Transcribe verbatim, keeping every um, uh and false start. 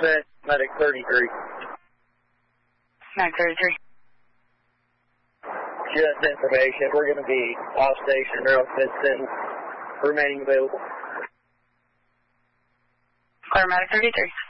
percent, medic thirty-three. Medic thirty-three. Just information, we're going to be off station around Vincent, remaining available. Clear, medic thirty-three.